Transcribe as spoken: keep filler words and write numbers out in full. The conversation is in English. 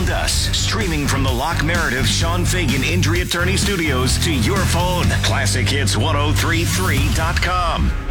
around us. Streaming from the Lock Meredith Sean Fagan Injury Attorney Studios to your phone. classic hits ten thirty-three dot com.